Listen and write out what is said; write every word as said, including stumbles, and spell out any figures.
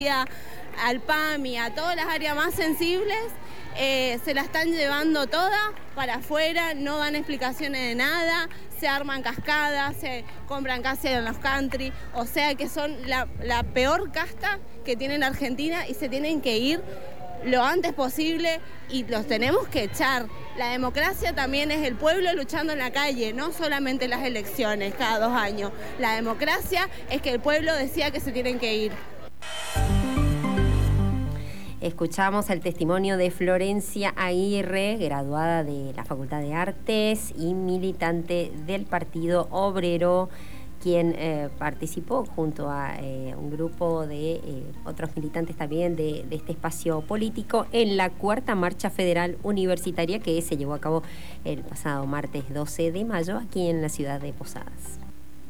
al P A M y a todas las áreas más sensibles, eh, se la están llevando toda para afuera, no dan explicaciones de nada, se arman cascadas, se compran casi en los country, o sea que son la, la peor casta que tiene la Argentina y se tienen que ir lo antes posible y los tenemos que echar. La democracia también es el pueblo luchando en la calle, no solamente las elecciones cada dos años. La democracia es que el pueblo decida que se tienen que ir. Escuchamos el testimonio de Florencia Aguirre, graduada de la Facultad de Artes y militante del Partido Obrero, quien eh, participó junto a eh, un grupo de eh, otros militantes también de, de este espacio político en la cuarta marcha federal universitaria que se llevó a cabo el pasado martes doce de mayo aquí en la ciudad de Posadas.